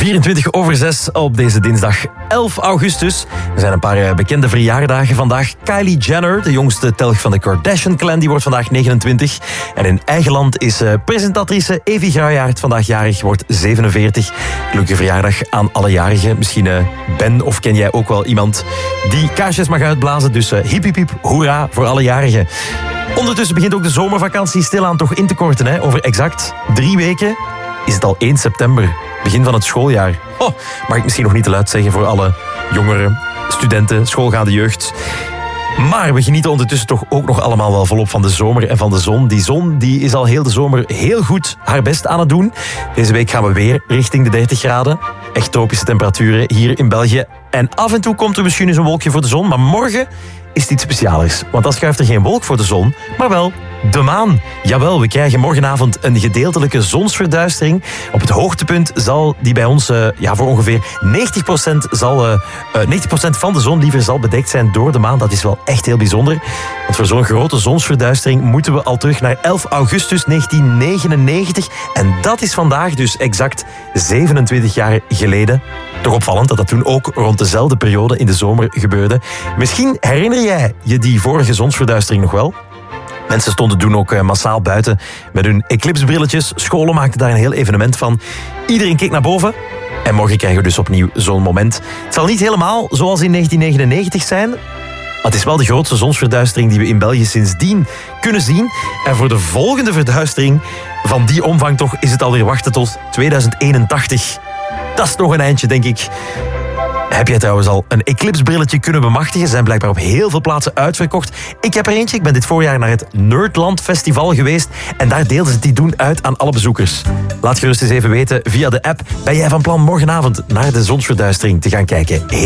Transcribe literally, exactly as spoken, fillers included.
vierentwintig over zes op deze dinsdag elf augustus. Er zijn een paar bekende verjaardagen vandaag. Kylie Jenner, de jongste telg van de Kardashian-clan, die wordt vandaag negenentwintig. En in eigen land is presentatrice Evi Gruijaert vandaag jarig, wordt zevenenveertig. Gelukkige verjaardag aan alle jarigen. Misschien uh, Ben of ken jij ook wel iemand die kaarsjes mag uitblazen. Dus uh, hip hip hip, hoera voor alle jarigen. Ondertussen begint ook de zomervakantie stilaan toch in te korten. Hè? Over exact drie weken is het al één september. Begin van het schooljaar. Oh, mag ik misschien nog niet te luid zeggen voor alle jongeren, studenten, schoolgaande jeugd. Maar we genieten ondertussen toch ook nog allemaal wel volop van de zomer en van de zon. Die zon die is al heel de zomer heel goed haar best aan het doen. Deze week gaan we weer richting de dertig graden. Echt tropische temperaturen hier in België. En af en toe komt er misschien eens een wolkje voor de zon. Maar morgen is het iets specialers. Want dan schuift er geen wolk voor de zon, maar wel de maan. Jawel, we krijgen morgenavond een gedeeltelijke zonsverduistering. Op het hoogtepunt zal die bij ons uh, ja, voor ongeveer negentig procent, zal, uh, uh, negentig procent van de zon liever zal bedekt zijn door de maan. Dat is wel echt heel bijzonder. Want voor zo'n grote zonsverduistering moeten we al terug naar elf augustus negentien negenennegentig. En dat is vandaag dus exact zevenentwintig jaar geleden. Toch opvallend dat dat toen ook rond dezelfde periode in de zomer gebeurde. Misschien herinner jij je die vorige zonsverduistering nog wel? Mensen stonden toen ook massaal buiten met hun eclipsebrilletjes. Scholen maakten daar een heel evenement van. Iedereen keek naar boven. En morgen krijgen we dus opnieuw zo'n moment. Het zal niet helemaal zoals in negentien negenennegentig zijn. Maar het is wel de grootste zonsverduistering die we in België sindsdien kunnen zien. En voor de volgende verduistering van die omvang toch is het alweer wachten tot tweeduizend eenentachtig. Dat is nog een eindje, denk ik. Heb jij trouwens al een eclipsebrilletje kunnen bemachtigen? Ze zijn blijkbaar op heel veel plaatsen uitverkocht. Ik heb er eentje. Ik ben dit voorjaar naar het Nerdland Festival geweest. En daar deelden ze die doen uit aan alle bezoekers. Laat gerust eens even weten via de app. Ben jij van plan morgenavond naar de zonsverduistering te gaan kijken? Heel